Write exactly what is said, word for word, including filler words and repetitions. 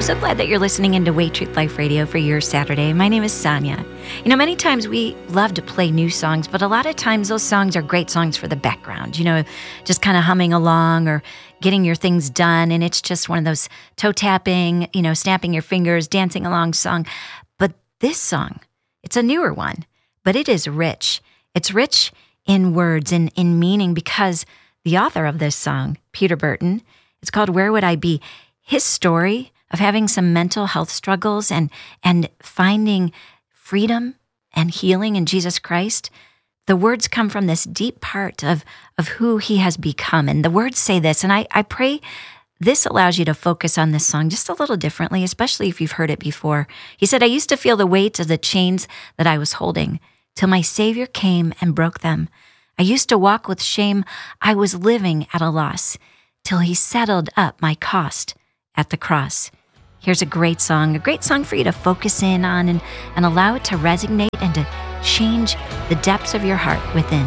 so glad that you're listening into Way Truth Life Radio for your Saturday. My name is Sonia. You know, many times we love to play new songs, but a lot of times those songs are great songs for the background, you know, just kind of humming along or getting your things done. And it's just one of those toe tapping, you know, snapping your fingers, dancing along song. But this song, it's a newer one, but it is rich. It's rich in words and in meaning because the author of this song, Peter Burton, it's called Where Would I Be? His story of having some mental health struggles and and finding freedom and healing in Jesus Christ, the words come from this deep part of, of who he has become. And the words say this, and I, I pray this allows you to focus on this song just a little differently, especially if you've heard it before. He said, I used to feel the weight of the chains that I was holding till my Savior came and broke them. I used to walk with shame. I was living at a loss till he settled up my cost at the cross. Here's a great song, a great song for you to focus in on and, and allow it to resonate and to change the depths of your heart within.